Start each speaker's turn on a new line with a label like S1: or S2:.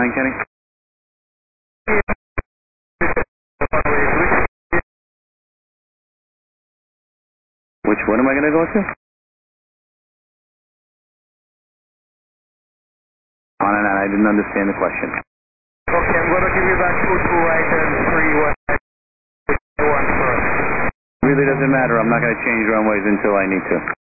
S1: line, Kenny? Which one am I going to go to? On and on, I didn't understand the question.
S2: Okay, I'm going to give you back 2 right and 3 1 first.
S1: Really doesn't matter. I'm not going to change runways until I need to.